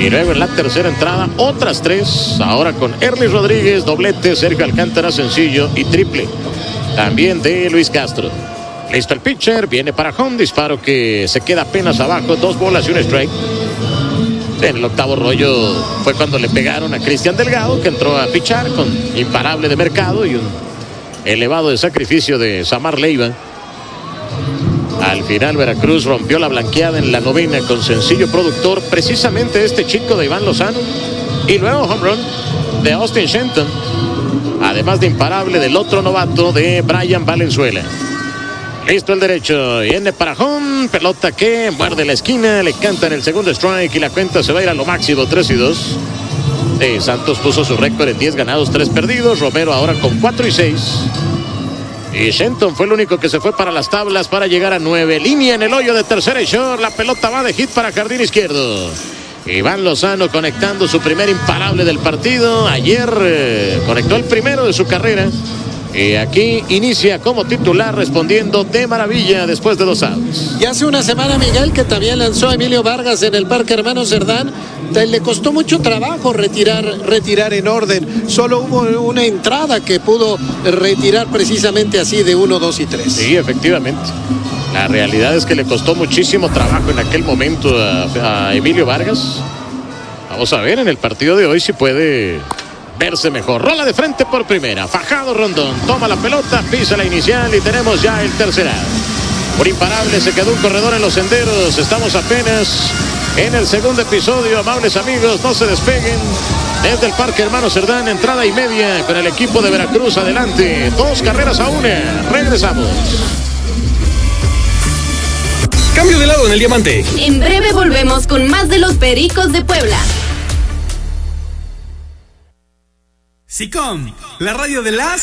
Y luego en la tercera entrada, otras 3. Ahora con Ernie Rodríguez, doblete, Sergio Alcántara, sencillo y triple. También de Luis Castro. Listo el pitcher, viene para home, disparo que se queda apenas abajo, 2 bolas y un strike. En el octavo rollo fue cuando le pegaron a Cristian Delgado, que entró a pichar con imparable de mercado y un elevado de sacrificio de Samar Leiva. Al final Veracruz rompió la blanqueada en la novena con sencillo productor, precisamente este chico de Iván Lozano. Y luego home run de Austin Shenton, además de imparable del otro novato de Brian Valenzuela. Listo el derecho, viene para home, pelota que muerde la esquina, le cantan el segundo strike y la cuenta se va a ir a lo máximo, 3-2. Santos puso su récord en 10 ganados, 3 perdidos, Romero ahora con 4-6. Y Shenton fue el único que se fue para las tablas para llegar a 9. Línea en el hoyo de tercera y short, la pelota va de hit para jardín izquierdo. Iván Lozano conectando su primer imparable del partido. Ayer conectó el primero de su carrera. Y aquí inicia como titular respondiendo de maravilla después de 2 outs. Y hace una semana, Miguel, que también lanzó a Emilio Vargas en el Parque Hermano Cerdán, le costó mucho trabajo retirar en orden. Solo hubo una entrada que pudo retirar precisamente así de 1, 2 y 3. Sí, efectivamente. La realidad es que le costó muchísimo trabajo en aquel momento a Emilio Vargas. Vamos a ver en el partido de hoy si puede verse mejor. Rola de frente por primera. Fajardo Rondón toma la pelota, pisa la inicial y tenemos ya el tercer out. Por imparable se quedó un corredor en los senderos. Estamos apenas en el segundo episodio. Amables amigos, no se despeguen. Desde el Parque Hermano Cerdán, entrada y media con el equipo de Veracruz adelante. 2 carreras a 1. Regresamos. Cambio de lado en el diamante. En breve volvemos con más de los Pericos de Puebla. SICOM, la radio de las